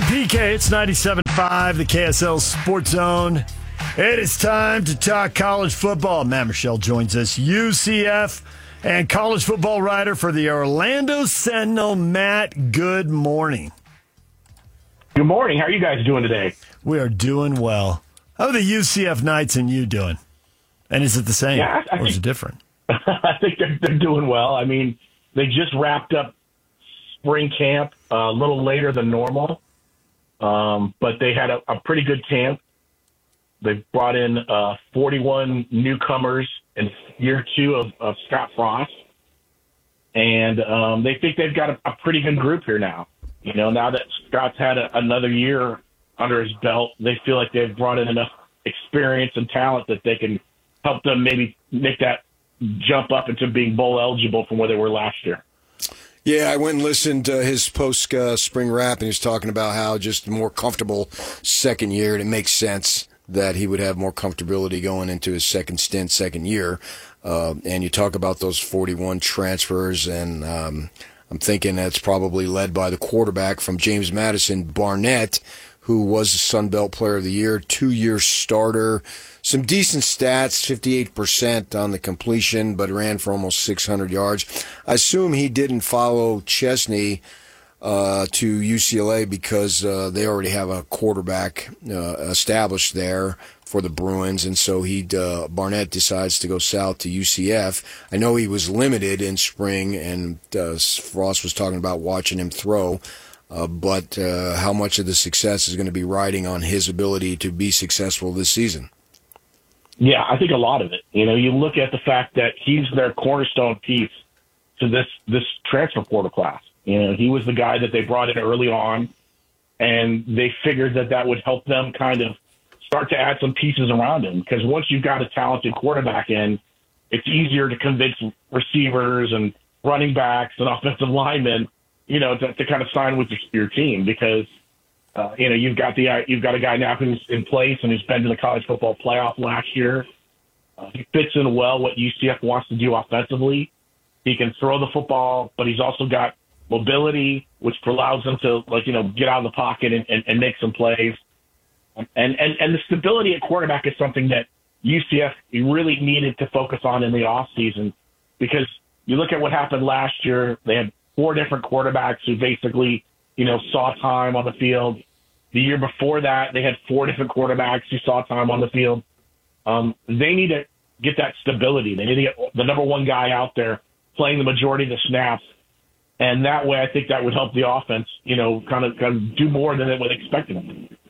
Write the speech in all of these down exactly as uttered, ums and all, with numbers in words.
P K, it's ninety-seven point five, the K S L Sports Zone. It is time to talk college football. Matt Michelle joins us, U C F and college football writer for the Orlando Sentinel. Matt, good morning. Good morning. How are you guys doing today? We are doing well. How are the U C F Knights and you doing? And is it the same, yeah, I, I or is think, it different? I think they're, they're doing well. I mean, they just wrapped up spring camp uh, a little later than normal, um, but they had a, a pretty good camp. They brought in uh, forty-one newcomers in year two of, of Scott Frost, and um, they think they've got a, a pretty good group here now. You know, now that Scott's had a, another year under his belt, they feel like they've brought in enough experience and talent that they can help them maybe make that jump up into being bowl eligible from where they were last year. Yeah, I went and listened to his post uh, spring wrap, and he was talking about how just a more comfortable second year, and it makes sense that he would have more comfortability going into his second stint, second year. Uh, and you talk about those forty-one transfers, and um, I'm thinking that's probably led by the quarterback from James Madison, Barnett, who was the Sun Belt Player of the Year, two-year starter. Some decent stats, fifty-eight percent on the completion, but ran for almost six hundred yards. I assume he didn't follow Chesney uh, to U C L A because uh, they already have a quarterback uh, established there for the Bruins, and so he uh, Barnett decides to go south to U C F. I know he was limited in spring, and uh, Frost was talking about watching him throw. Uh, but uh, how much of the success is going to be riding on his ability to be successful this season? Yeah, I think a lot of it. You know, you look at the fact that he's their cornerstone piece to this this transfer portal class. You know, he was the guy that they brought in early on, and they figured that that would help them kind of start to add some pieces around him. Because once you've got a talented quarterback in, it's easier to convince receivers and running backs and offensive linemen, you know, to, to kind of sign with your, your team because, uh, you know, you've got the uh, you've got a guy now who's in place and who's been to the college football playoff last year. Uh, he fits in well what U C F wants to do offensively. He can throw the football, but he's also got mobility, which allows him to, like, you know, get out of the pocket and, and, and make some plays. And, and and the stability at quarterback is something that U C F really needed to focus on in the offseason because you look at what happened last year. They had four different quarterbacks who basically, you know, saw time on the field. The year before that, they had four different quarterbacks who saw time on the field. Um, they need to get that stability. They need to get the number one guy out there playing the majority of the snaps. And that way, I think that would help the offense, you know, kind of, kind of do more than they would expect them to.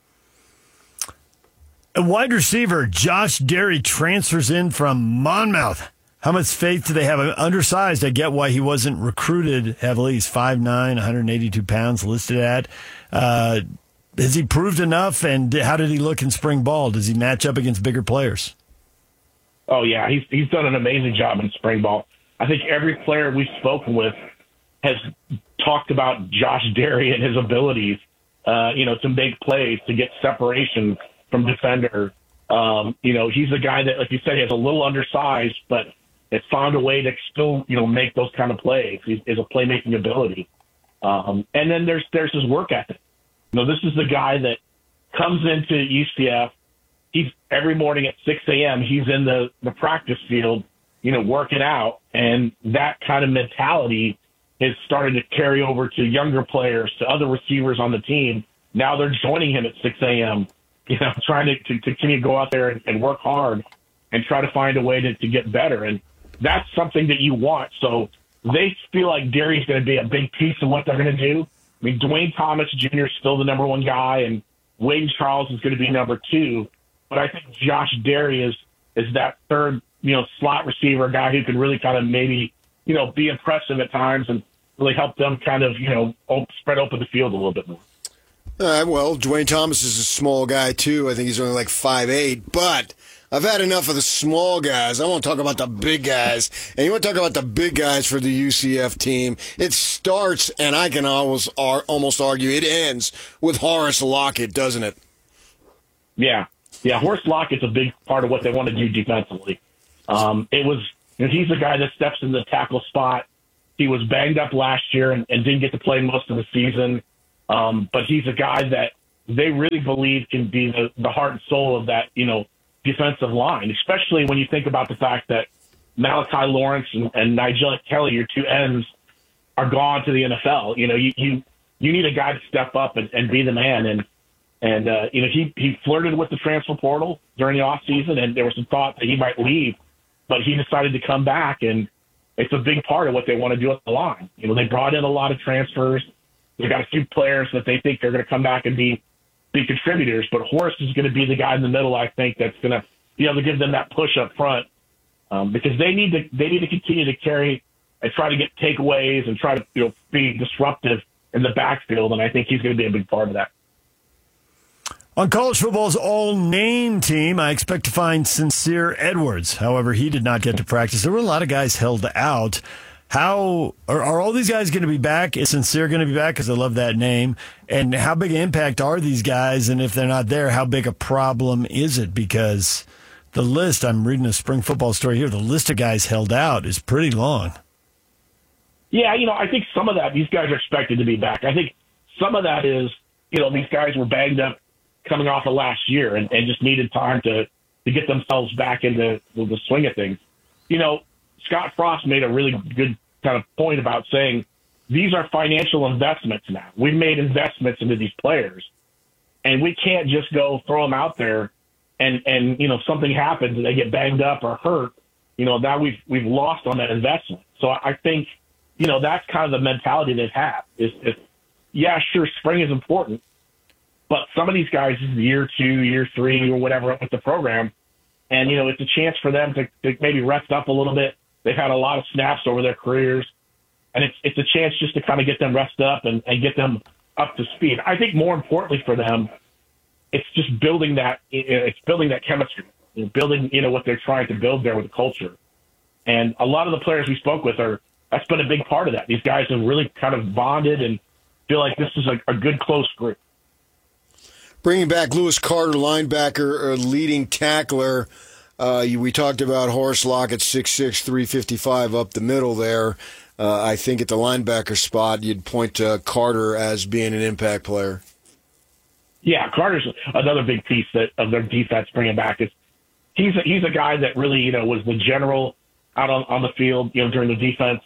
A wide receiver, Josh Derry, transfers in from Monmouth. How much faith do they have? Undersized, I get why he wasn't recruited heavily. He's five nine, one hundred eighty-two pounds listed at. Uh, has he proved enough, and how did he look in spring ball? Does he match up against bigger players? Oh, yeah, he's he's done an amazing job in spring ball. I think every player we've spoken with has talked about Josh Derry and his abilities, uh, you know, to make plays, to get separation from defender. Um, you know, he's a guy that, like you said, he has a little undersized, but has found a way to still, you know, make those kind of plays. He has a playmaking ability. Um, and then there's there's his work ethic. You know, this is the guy that comes into U C F. He's every morning at six a.m. He's in the, the practice field, you know, working out. And that kind of mentality has started to carry over to younger players, to other receivers on the team. Now they're joining him at six a.m., you know, trying to, to continue to go out there and, and work hard and try to find a way to, to get better. And that's something that you want. So they feel like Derry's going to be a big piece of what they're going to do. I mean, Dwayne Thomas Junior is still the number one guy, and Wade Charles is going to be number two. But I think Josh Derry is is that third, you know, slot receiver guy who can really kind of maybe, you know, be impressive at times and really help them kind of, you know, op- spread open the field a little bit more. Uh, well, Dwayne Thomas is a small guy, too. I think he's only like five eight, but I've had enough of the small guys. I want to talk about the big guys. And you want to talk about the big guys for the U C F team. It starts, and I can almost, almost argue it ends with Horace Lockett, doesn't it? Yeah. Yeah, Horace Lockett's a big part of what they want to do defensively. Um, it was, you know, he's the guy that steps in the tackle spot. He was banged up last year and, and didn't get to play most of the season. Um, but he's a guy that they really believe can be the, the heart and soul of that, you know, defensive line, especially when you think about the fact that Malachi Lawrence and, and Nigel Kelly, your two ends, are gone to the N F L. You know, you you, you need a guy to step up and, and be the man. And, and uh, you know, he, he flirted with the transfer portal during the offseason, and there was some thought that he might leave, but he decided to come back, and it's a big part of what they want to do at the line. You know, they brought in a lot of transfers. They've got a few players that they think are going to come back and be be contributors, but Horace is going to be the guy in the middle, I think, that's going to be able to give them that push up front, um, because they need to they need to continue to carry and try to get takeaways and try to, you know, be disruptive in the backfield, and I think he's going to be a big part of that. On college football's all-name team, I expect to find Sincere Edwards. However, he did not get to practice. There were a lot of guys held out. How are, are all these guys going to be back? Is Sincere going to be back? Because I love that name. And how big an impact are these guys? And if they're not there, how big a problem is it? Because the list, I'm reading a spring football story here, the list of guys held out is pretty long. Yeah, you know, I think some of that, these guys are expected to be back. I think some of that is, you know, these guys were banged up coming off of last year and, and just needed time to, to get themselves back into the, the swing of things. You know, Scott Frost made a really good kind of point about saying these are financial investments now. We've made investments into these players, and we can't just go throw them out there and, and you know, something happens and they get banged up or hurt. You know, now we've we've lost on that investment. So I think, you know, that's kind of the mentality they've had is, is yeah, sure, spring is important, but some of these guys is year two, year three, or whatever with the program. And, you know, it's a chance for them to, to maybe rest up a little bit. They've had a lot of snaps over their careers. And it's it's a chance just to kind of get them rested up and, and get them up to speed. I think more importantly for them, it's just building that, it's building that chemistry, building, you know, what they're trying to build there with the culture. And a lot of the players we spoke with are, that's been a big part of that. These guys have really kind of bonded and feel like this is a, a good, close group. Bringing back Lewis Carter, linebacker, or leading tackler. Uh, you, we talked about Horace Lockett, six six, three fifty-five up the middle there. Uh, I think at the linebacker spot, you'd point to Carter as being an impact player. Yeah, Carter's another big piece that of their defense bringing back. Is he's a, he's a guy that really, you know, was the general out on, on the field, you know, during the defense.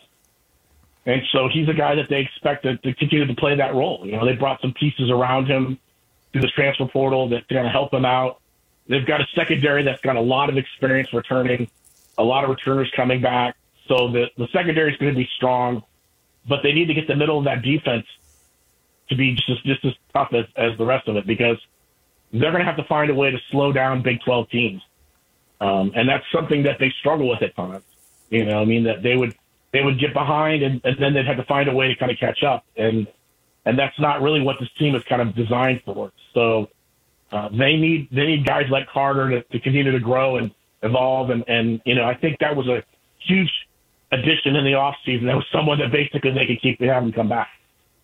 And so he's a guy that they expect to, to continue to play that role. You know, they brought some pieces around him through the transfer portal that's going to help him out. They've got a secondary that's got a lot of experience returning, a lot of returners coming back. So the, the secondary is going to be strong, but they need to get the middle of that defense to be just as, just as tough as, as the rest of it, because they're going to have to find a way to slow down Big twelve teams. Um, and that's something that they struggle with at times. You know, I mean, that they would they would get behind and, and then they'd have to find a way to kind of catch up. And and that's not really what this team is kind of designed for. So uh, they need they need guys like Carter to, to continue to grow and evolve. And, and, you know, I think that was a huge addition in the offseason. That was someone that basically they could keep having come back.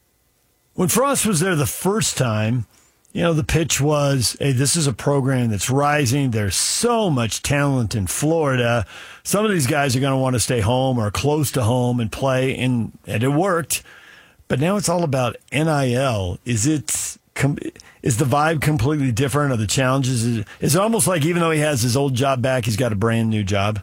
When Frost was there the first time, you know, the pitch was, hey, this is a program that's rising. There's so much talent in Florida. Some of these guys are going to want to stay home or close to home and play, and, and it worked. But now it's all about N I L. Is it is the vibe completely different? Are the challenges? Is it, is it almost like even though he has his old job back, he's got a brand new job?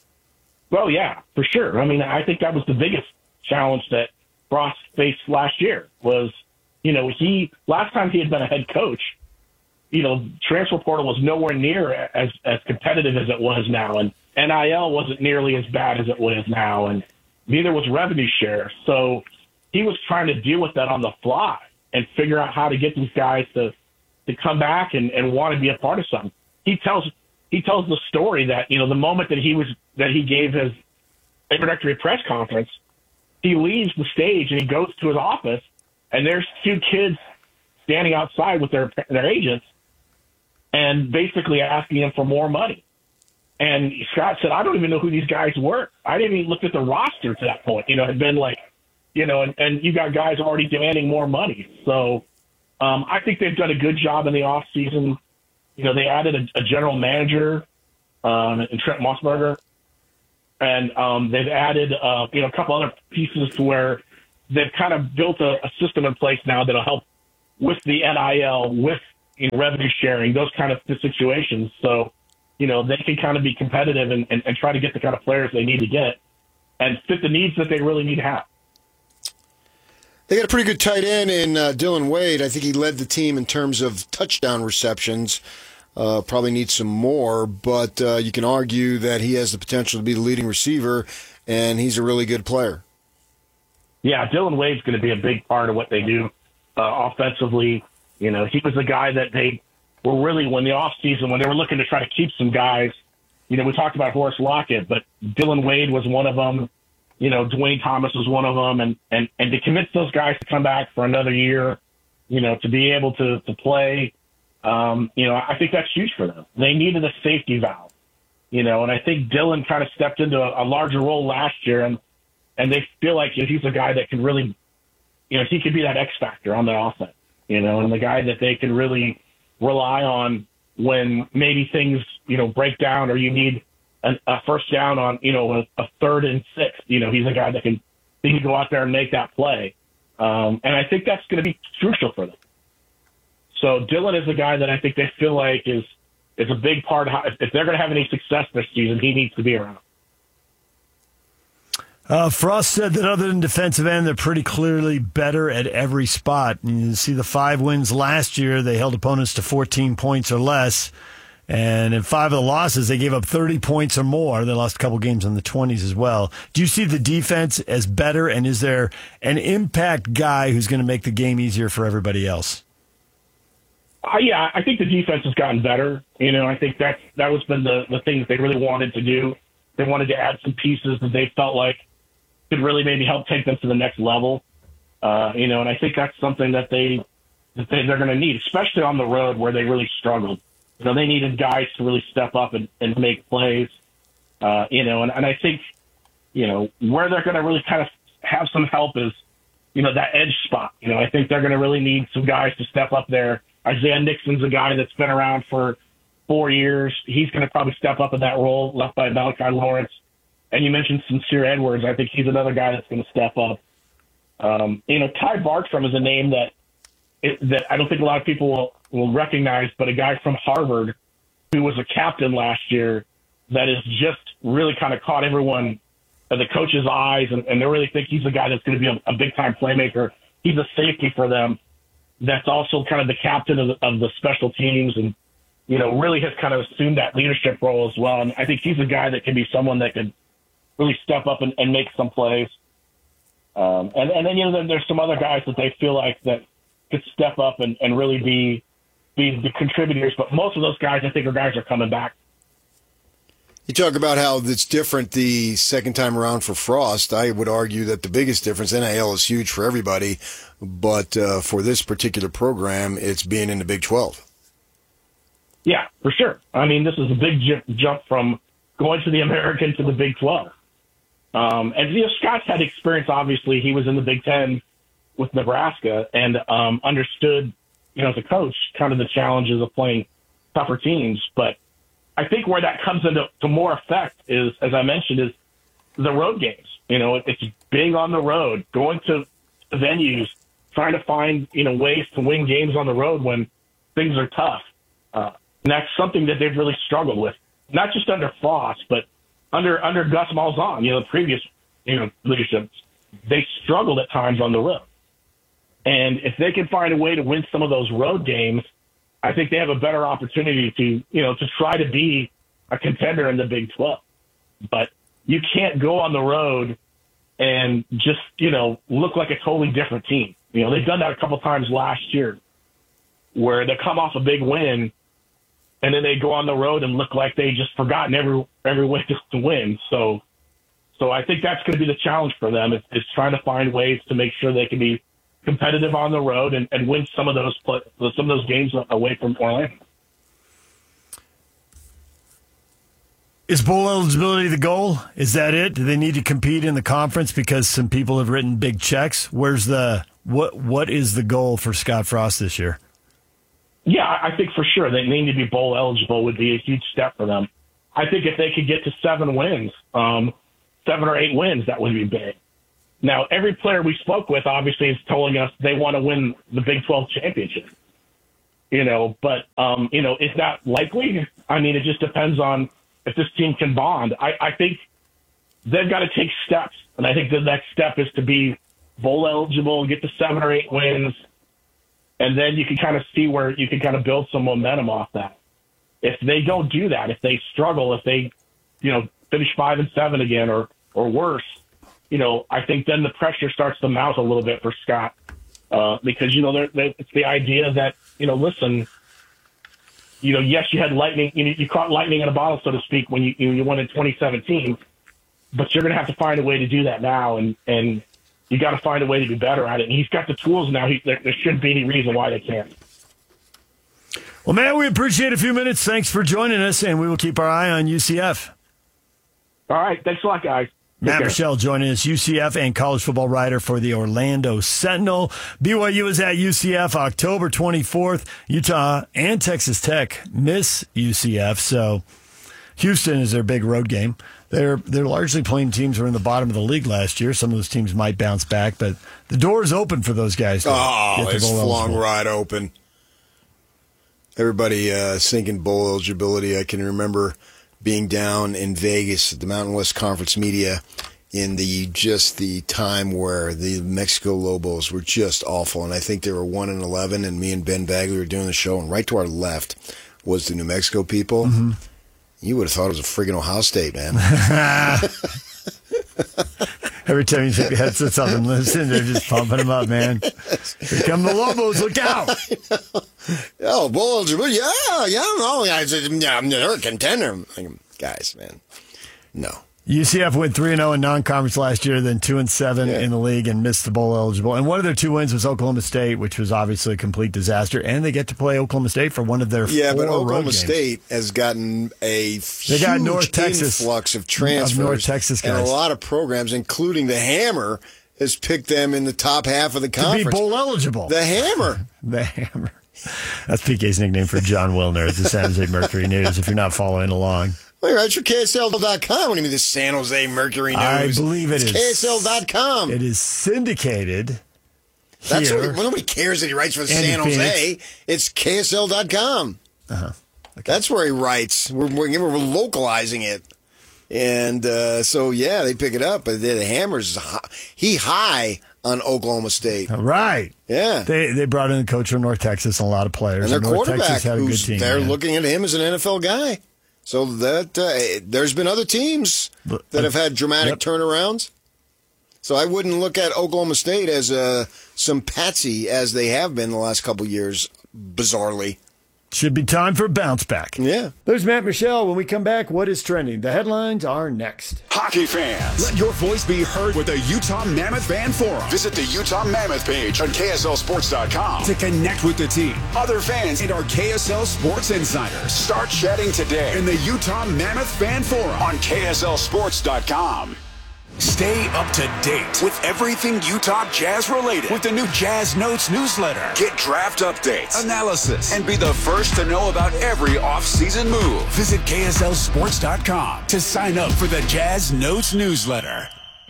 Well, yeah, for sure. I mean, I think that was the biggest challenge that Frost faced last year was, you know, he last time he had been a head coach, you know, transfer portal was nowhere near as, as competitive as it was now. And N I L wasn't nearly as bad as it was now. And neither was revenue share. So he was trying to deal with that on the fly and figure out how to get these guys to, to come back and, and want to be a part of something. He tells, he tells the story that, you know, the moment that he was, that he gave his introductory press conference, he leaves the stage and he goes to his office and there's two kids standing outside with their, their agents and basically asking him for more money. And Scott said, I don't even know who these guys were. I didn't even look at the roster to that point. You know, it had been like, you know, and, and you got guys already demanding more money. So um, I think they've done a good job in the off season. You know, they added a, a general manager, um, and Trent Mossberger, and um, they've added, uh, you know, a couple other pieces to where they've kind of built a, a system in place now that'll help with the N I L, with you know, revenue sharing, those kind of situations. So, you know, they can kind of be competitive and, and, and try to get the kind of players they need to get and fit the needs that they really need to have. They got a pretty good tight end in uh, Dylan Wade. I think he led the team in terms of touchdown receptions. Uh, probably needs some more, but uh, you can argue that he has the potential to be the leading receiver, and he's a really good player. Yeah, Dylan Wade's going to be a big part of what they do uh, offensively. You know, he was the guy that they were really, when the offseason, when they were looking to try to keep some guys, you know, we talked about Horace Lockett, but Dylan Wade was one of them. You know, Dwayne Thomas was one of them. And, and, and to convince those guys to come back for another year, you know, to be able to, to play, um, you know, I think that's huge for them. They needed a safety valve, you know, and I think Dylan kind of stepped into a, a larger role last year, and, and they feel like he's a guy that can really, you know, he could be that X factor on the offense, you know, and the guy that they can really rely on when maybe things, you know, break down or you need a, a first down on, you know, a, a third and sixth. You know, he's a guy that can, he can go out there and make that play. Um, and I think that's going to be crucial for them. So Dylan is a guy that I think they feel like is, is a big part of how, if, if they're going to have any success this season, he needs to be around. Uh, Frost said that other than defensive end, they're pretty clearly better at every spot. And you see the five wins last year, they held opponents to fourteen points or less. And in five of the losses, they gave up thirty points or more. They lost a couple games in the twenties as well. Do you see the defense as better, and is there an impact guy who's going to make the game easier for everybody else? Uh, yeah, I think the defense has gotten better. You know, I think that's, that was been the, the thing that they really wanted to do. They wanted to add some pieces that they felt like could really maybe help take them to the next level. Uh, you know, and I think that's something that they, that they, they're going to need, especially on the road where they really struggled. You know, they needed guys to really step up and, and make plays. Uh, you know, and, and I think, you know, where they're going to really kind of have some help is, you know, that edge spot. You know, I think they're going to really need some guys to step up there. Isaiah Nixon's a guy that's been around for four years. He's going to probably step up in that role left by Malachi Lawrence. And you mentioned Sincere Edwards. I think he's another guy that's going to step up. Um, you know, Ty Bartram is a name that it, that I don't think a lot of people will, will recognize, but a guy from Harvard who was a captain last year that has just really kind of caught everyone, uh, the coach's eyes, and, and they really think he's a guy that's going to be a, a big-time playmaker. He's a safety for them. That's also kind of the captain of the, of the special teams, and, you know, really has kind of assumed that leadership role as well. And I think he's a guy that can be someone that could really step up and, and make some plays. Um, and, and then, you know, then there's some other guys that they feel like that could step up and, and really be, be the contributors. But most of those guys, I think, are guys that are coming back. You talk about how it's different the second time around for Frost. I would argue that the biggest difference, N I L is huge for everybody, but uh, for this particular program, it's being in the Big twelve. Yeah, for sure. I mean, this is a big j- jump from going to the American to the Big twelve. Um, and, you know, Scott's had experience, obviously. He was in the Big Ten with Nebraska and um, understood, you know, as a coach, kind of the challenges of playing tougher teams. But I think where that comes into to more effect is, as I mentioned, is the road games. You know, it's being on the road, going to venues, trying to find, you know, ways to win games on the road when things are tough. Uh, and that's something that they've really struggled with, not just under Frost, but under under Gus Malzahn, you know, the previous, you know, leadership. They struggled at times on the road. And if they can find a way to win some of those road games, I think they have a better opportunity to, you know, to try to be a contender in the Big twelve. But you can't go on the road and just, you know, look like a totally different team. You know, they've done that a couple times last year where they come off a big win and then they go on the road and look like they just forgotten every every way to win. So so I think that's going to be the challenge for them is, is trying to find ways to make sure they can be competitive on the road and, and win some of those play, some of those games away from Orlando. Is bowl eligibility the goal? Is that it? Do they need to compete in the conference because some people have written big checks? Where's the what? What is the goal for Scott Frost this year? Yeah, I think for sure they need to be bowl eligible would be a huge step for them. I think if they could get to seven wins, um, seven or eight wins, that would be big. Now, every player we spoke with obviously is telling us they want to win the Big twelve championship. You know, but, um, you know, is that likely? I mean, it just depends on if this team can bond. I, I think they've got to take steps, and I think the next step is to be bowl eligible and get to seven or eight wins, and then you can kind of see where you can kind of build some momentum off that. If they don't do that, if they struggle, if they, you know, finish five and seven again or, or worse, you know, I think then the pressure starts to mount a little bit for Scott. Uh, because, you know, they're, they're, it's the idea that, you know, listen, you know, yes, you had lightning, you know, you caught lightning in a bottle, so to speak, when you, you, you won in twenty seventeen, but you're going to have to find a way to do that now. And, and you got to find a way to be better at it. And he's got the tools now. He, there, there shouldn't be any reason why they can't. Well, man, we appreciate a few minutes. Thanks for joining us, and we will keep our eye on U C F. All right. Thanks a lot, guys. Matt Michel joining us, U C F and college football writer for the Orlando Sentinel. B Y U is at U C F October twenty-fourth. Utah and Texas Tech miss U C F, so Houston is their big road game. They're they're largely playing teams who were in the bottom of the league last year. Some of those teams might bounce back, but the door is open for those guys. To oh, get it's bowl flung eligible. right open. Everybody uh, thinking bowl eligibility. I can remember being down in Vegas at the Mountain West Conference Media in the just the time where the Mexico Lobos were just awful, and I think they were one and eleven. And me and Ben Bagley were doing the show, and right to our left was the New Mexico people. Mm-hmm. You would have thought it was a friggin' Ohio State, man. Every time you take your headsets off and listen, they're just pumping them up, man. Here come the Lobos, look out! Oh, bowl eligibility, yeah, yeah, no, guys, yeah, they're a contender. Like, guys, man, no. U C F went three and oh in non-conference last year, then two and seven Yeah. in the league and missed the bowl eligible. And one of their two wins was Oklahoma State, which was obviously a complete disaster. And they get to play Oklahoma State for one of their Yeah, four but road Oklahoma games. State has gotten a They huge got North Texas, influx of transfers. of North Texas and guys. a lot of programs, including the Hammer, has picked them in the top half of the to conference. be bowl eligible. The Hammer. The Hammer. That's P K's nickname for John Wilner at the San Jose Mercury News, if you're not following along. Well, you're at your K S L dot com. What do you mean the San Jose Mercury News? I believe it it's is. K S L dot com. It is syndicated That's here. what, well, nobody cares that he writes for And San in Jose. Phoenix. It's K S L dot com. Uh-huh. Okay. That's where he writes. We're, we're, we're localizing it. And uh, so, yeah, they pick it up. But the Hammer's high, he high on Oklahoma State. Right. Yeah. They they brought in a coach from North Texas and a lot of players. And their North quarterback, Texas had a good who's, team. they're yeah. looking at him as an N F L guy. So that uh, there's been other teams that have had dramatic Yep. turnarounds. So I wouldn't look at Oklahoma State as uh, some patsy as they have been the last couple of years, bizarrely. Should be time for a bounce back. Yeah. There's Matt Michel. When we come back, what is trending? The headlines are next. Hockey fans, let your voice be heard with the Utah Mammoth Fan Forum. Visit the Utah Mammoth page on K S L Sports dot com to connect with the team, other fans, and our K S L Sports insiders. Start chatting today in the Utah Mammoth Fan Forum on K S L Sports dot com. Stay up to date with everything Utah Jazz related with the new Jazz Notes newsletter. Get draft updates, analysis, and be the first to know about every off-season move. Visit K S L Sports dot com to sign up for the Jazz Notes newsletter.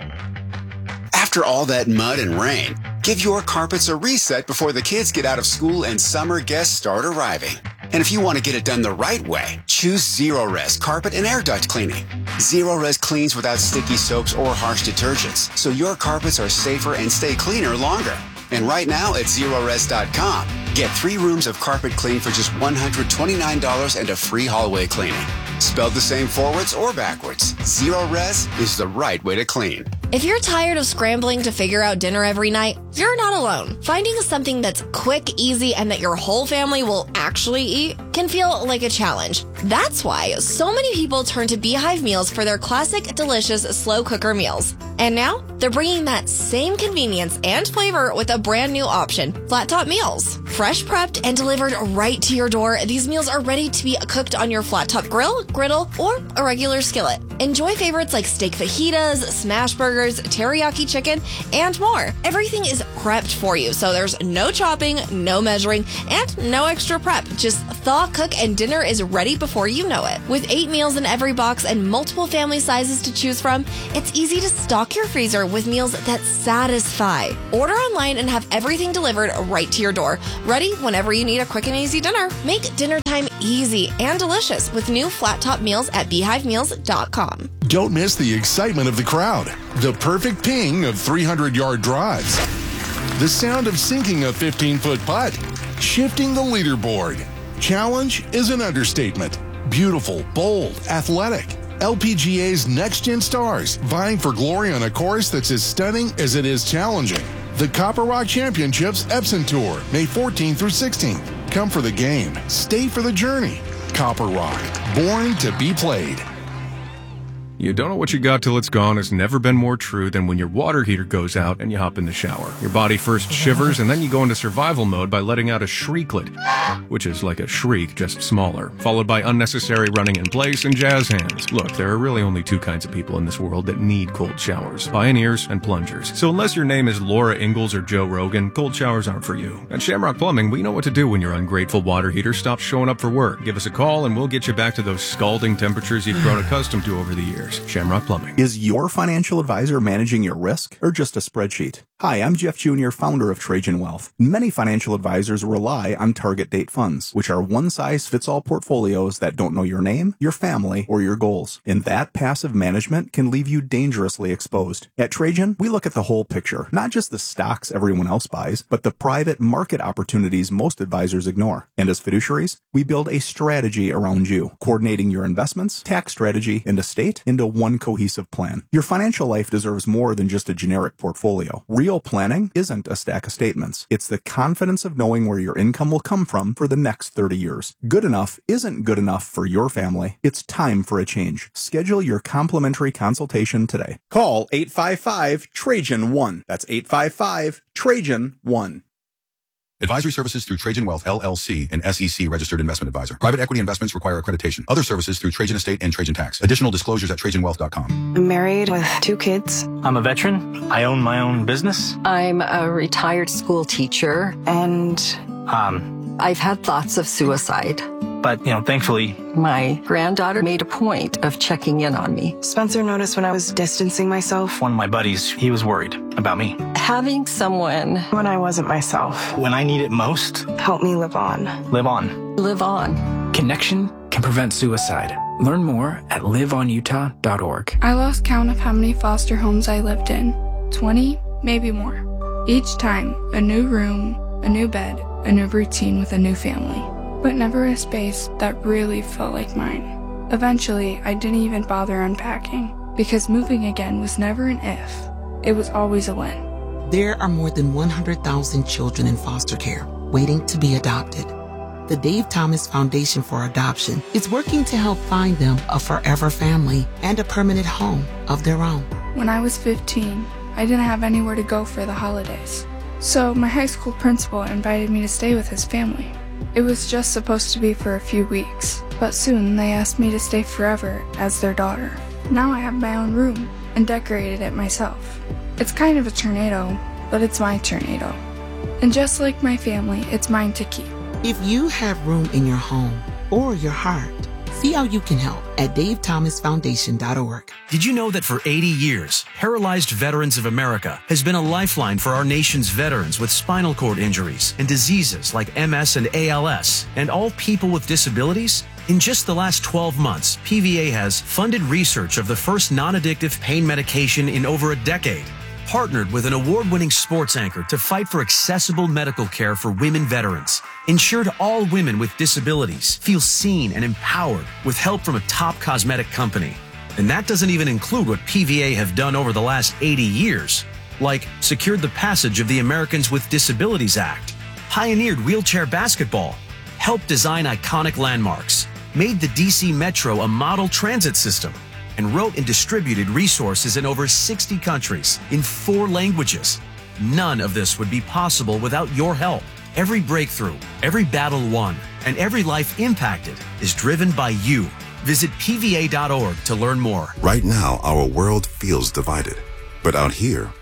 After all that mud and rain, give your carpets a reset before the kids get out of school and summer guests start arriving. And if you want to get it done the right way, choose Zero-Res Carpet and Air Duct Cleaning. Zero-Res cleans without sticky soaps or harsh detergents, so your carpets are safer and stay cleaner longer. And right now at Zero Res dot com, get three rooms of carpet clean for just one hundred twenty-nine dollars and a free hallway cleaning. Spelled the same forwards or backwards, Zero-Res is the right way to clean. If you're tired of scrambling to figure out dinner every night, you're not alone. Finding something that's quick, easy, and that your whole family will actually eat can feel like a challenge. That's why so many people turn to Beehive Meals for their classic, delicious slow cooker meals. And now, they're bringing that same convenience and flavor with a brand new option, Flat Top Meals. Fresh prepped and delivered right to your door, these meals are ready to be cooked on your flat top grill, griddle, or a regular skillet. Enjoy favorites like steak fajitas, smash burgers, teriyaki chicken, and more. Everything is is prepped for you, so there's no chopping, no measuring, and no extra prep. Just thaw, cook, and dinner is ready before you know it. With eight meals in every box and multiple family sizes to choose from, it's easy to stock your freezer with meals that satisfy. Order online and have everything delivered right to your door, ready whenever you need a quick and easy dinner. Make dinner time easy and delicious with new flat top meals at beehive meals dot com. Don't miss the excitement of the crowd, the perfect ping of three hundred yard drives, the sound of sinking a fifteen foot putt, shifting the leaderboard. Challenge is an understatement. Beautiful, bold, athletic. L P G A's next-gen stars vying for glory on a course that's as stunning as it is challenging. The Copper Rock Championships Epson Tour, May fourteenth through sixteenth. Come for the game. Stay for the journey. Copper Rock, born to be played. You don't know what you got till it's gone has never been more true than when your water heater goes out and you hop in the shower. Your body first shivers and then you go into survival mode by letting out a shrieklet, which is like a shriek, just smaller, followed by unnecessary running in place and jazz hands. Look, there are really only two kinds of people in this world that need cold showers, pioneers and plungers. So unless your name is Laura Ingalls or Joe Rogan, cold showers aren't for you. At Shamrock Plumbing, we know what to do when your ungrateful water heater stops showing up for work. Give us a call and we'll get you back to those scalding temperatures you've grown accustomed to over the years. Shamrock Plumbing. Is your financial advisor managing your risk or just a spreadsheet? Hi, I'm Jeff Junior, founder of Trajan Wealth. Many financial advisors rely on target date funds, which are one-size-fits-all portfolios that don't know your name, your family, or your goals. And that passive management can leave you dangerously exposed. At Trajan, we look at the whole picture, not just the stocks everyone else buys, but the private market opportunities most advisors ignore. And as fiduciaries, we build a strategy around you, coordinating your investments, tax strategy, and estate into one cohesive plan. Your financial life deserves more than just a generic portfolio. Real planning isn't a stack of statements. It's the confidence of knowing where your income will come from for the next thirty years. Good enough isn't good enough for your family. It's time for a change. Schedule your complimentary consultation today. Call eight five five Trajan one. That's eight five five Trajan one. Advisory services through Trajan Wealth, L L C, an S E C registered investment advisor. Private equity investments require accreditation. Other services through Trajan Estate and Trajan Tax. Additional disclosures at trajan wealth dot com. I'm married with two kids. I'm a veteran. I own my own business. I'm a retired school teacher. And um, I've had thoughts of suicide. But, you know, thankfully, my granddaughter made a point of checking in on me. Spencer noticed when I was distancing myself. One of my buddies, he was worried about me. Having someone when I wasn't myself. When I need it most. Help me live on. Live on. Live on. Connection can prevent suicide. Learn more at live on utah dot org. I lost count of how many foster homes I lived in. twenty, maybe more. Each time, a new room, a new bed, a new routine with a new family. But never a space that really felt like mine. Eventually, I didn't even bother unpacking, because moving again was never an if. It was always a when. There are more than one hundred thousand children in foster care waiting to be adopted. The Dave Thomas Foundation for Adoption is working to help find them a forever family and a permanent home of their own. When I was fifteen, I didn't have anywhere to go for the holidays. So my high school principal invited me to stay with his family. It was just supposed to be for a few weeks, but soon they asked me to stay forever as their daughter. Now I have my own room and decorated it myself. It's kind of a tornado, but it's my tornado. And just like my family, it's mine to keep. If you have room in your home or your heart, see how you can help at dave thomas foundation dot org. Did you know that for eighty years, Paralyzed Veterans of America has been a lifeline for our nation's veterans with spinal cord injuries and diseases like M S and A L S, and all people with disabilities? In just the last twelve months, P V A has funded research of the first non-addictive pain medication in over a decade, partnered with an award-winning sports anchor to fight for accessible medical care for women veterans, ensured all women with disabilities feel seen and empowered with help from a top cosmetic company. And that doesn't even include what P V A have done over the last eighty years, like secured the passage of the Americans with Disabilities Act, pioneered wheelchair basketball, helped design iconic landmarks, made the D C Metro a model transit system, and wrote and distributed resources in over sixty countries in four languages. None of this would be possible without your help. Every breakthrough, every battle won, and every life impacted is driven by you. Visit P V A dot org to learn more. Right now, our world feels divided. But out here,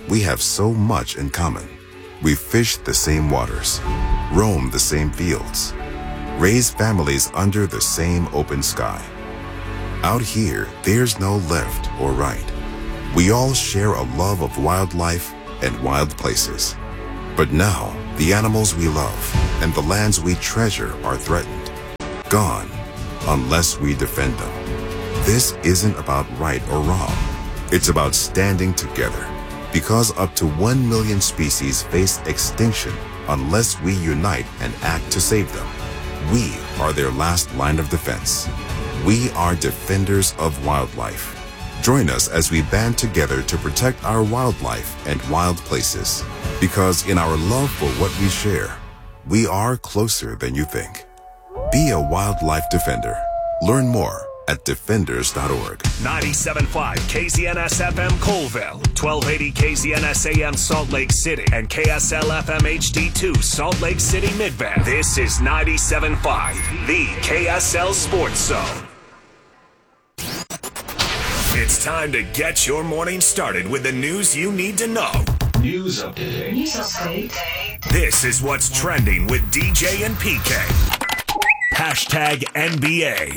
we have so much in common. We fish the same waters, roam the same fields, raise families under the same open sky. Out here, there's no left or right. We all share a love of wildlife and wild places. But now, the animals we love and the lands we treasure are threatened. Gone, unless we defend them. This isn't about right or wrong. It's about standing together. Because up to one million species face extinction unless we unite and act to save them. We are their last line of defense. We are defenders of wildlife. Join us as we band together to protect our wildlife and wild places. Because in our love for what we share, we are closer than you think. Be a wildlife defender. Learn more at defenders dot org. ninety-seven point five K Z N S F M Colville, twelve eighty K Z N S A M Salt Lake City, and K S L F M H D two Salt Lake City Midband. This is ninety-seven point five, the K S L Sports Zone. It's time to get your morning started with the news you need to know. News update. News update. This is what's trending with D J and P K. Hashtag N B A.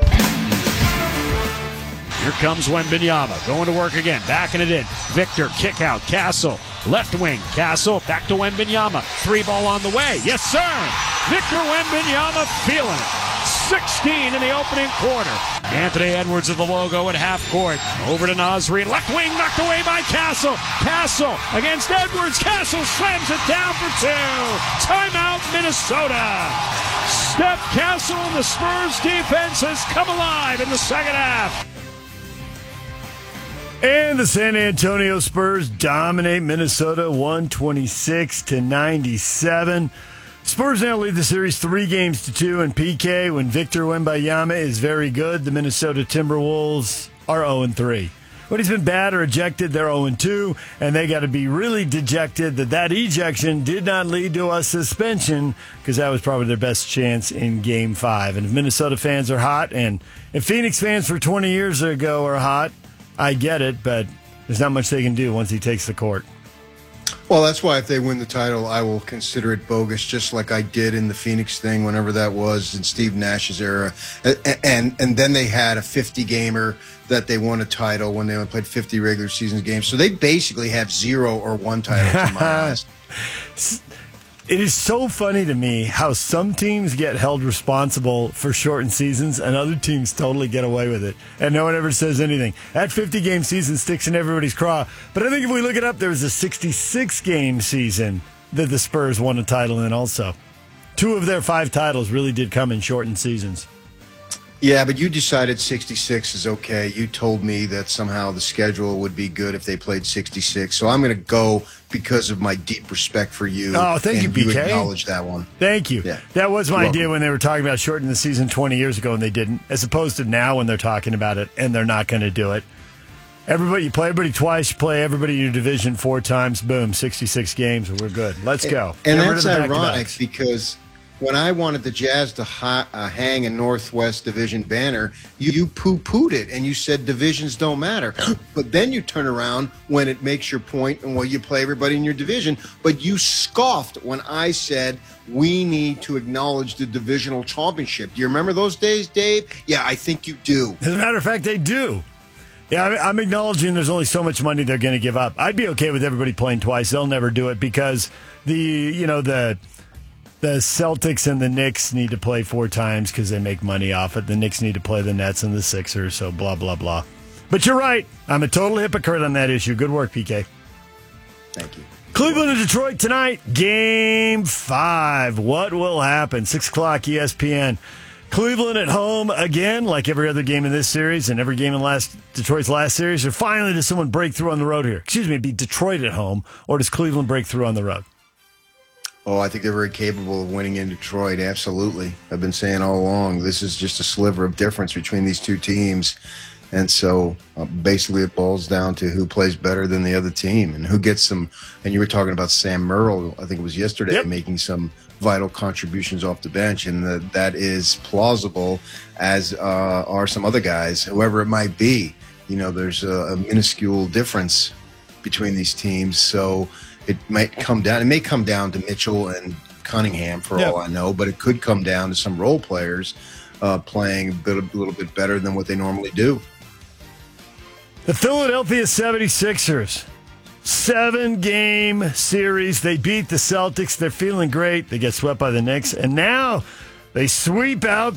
Here comes Wembanyama, going to work again, backing it in. Victor, kick out, Castle, left wing, Castle, back to Wembanyama. Three ball on the way, yes sir! Victor Wembanyama feeling it. sixteen in the opening quarter. Anthony Edwards of the logo at half court. Over to Nasri, left wing, knocked away by Castle. Castle against Edwards, Castle slams it down for two. Timeout, Minnesota. Steph Castle and the Spurs defense has come alive in the second half. And the San Antonio Spurs dominate Minnesota one twenty-six to ninety-seven. Spurs now lead the series three games to two, and P K, when Victor Wembanyama is very good, the Minnesota Timberwolves are oh and three. When he's been bad or ejected, they're oh and two, and they got to be really dejected that that ejection did not lead to a suspension, because that was probably their best chance in Game five. And if Minnesota fans are hot, and if Phoenix fans for twenty years ago are hot, I get it, but there's not much they can do once he takes the court. Well, that's why if they win the title, I will consider it bogus, just like I did in the Phoenix thing, whenever that was, in Steve Nash's era. And and, and then they had a fifty-gamer that they won a title when they only played fifty regular season games. So they basically have zero or one title to my eyes. It is so funny to me how some teams get held responsible for shortened seasons and other teams totally get away with it. And no one ever says anything. That fifty-game season sticks in everybody's craw. But I think if we look it up, there was a sixty-six-game season that the Spurs won a title in also. Two of their five titles really did come in shortened seasons. Yeah, but you decided sixty-six is okay. You told me that somehow the schedule would be good if they played sixty-six. So I'm going to go because of my deep respect for you. Oh, thank you, P K. You acknowledge that one. Thank you. Yeah. That was my You're idea welcome. when they were talking about shortening the season twenty years ago and they didn't, as opposed to now when they're talking about it and they're not going to do it. Everybody, you play everybody twice, you play everybody in your division four times, boom, sixty-six games, we're good. Let's go. And Get rid of that's the ironic back-to-backs. because when I wanted the Jazz to ha- uh, hang a Northwest Division banner, you, you poo-pooed it and you said divisions don't matter. But then you turn around when it makes your point and well, you play everybody in your division. But you scoffed when I said we need to acknowledge the divisional championship. Do you remember those days, Dave? Yeah, I think you do. As a matter of fact, they do. Yeah, I'm- I'm acknowledging there's only so much money they're going to give up. I'd be okay with everybody playing twice. They'll never do it because the, you know, the the Celtics and the Knicks need to play four times because they make money off it. The Knicks need to play the Nets and the Sixers, so blah, blah, blah. But you're right. I'm a total hypocrite on that issue. Good work, P K. Thank you. Cleveland and Detroit tonight, game five. What will happen? Six o'clock, E S P N. Cleveland at home again, like every other game in this series and every game in last Detroit's last series. Or finally, does someone break through on the road here? Excuse me, it'd be Detroit at home, or does Cleveland break through on the road? Oh, I think they're very capable of winning in Detroit. Absolutely. I've been saying all along, this is just a sliver of difference between these two teams. And so uh, basically it boils down to who plays better than the other team and who gets some. And you were talking about Sam Merrill, I think it was yesterday, Yep. making some vital contributions off the bench. And that, that is plausible, as uh, are some other guys, whoever it might be. You know, there's a, a minuscule difference between these teams. So it might come down. It may come down to Mitchell and Cunningham for Yep. all I know, but it could come down to some role players uh, playing a, bit, a little bit better than what they normally do. The Philadelphia seventy-sixers, seven-game series. They beat the Celtics. They're feeling great. They get swept by the Knicks, and now they sweep out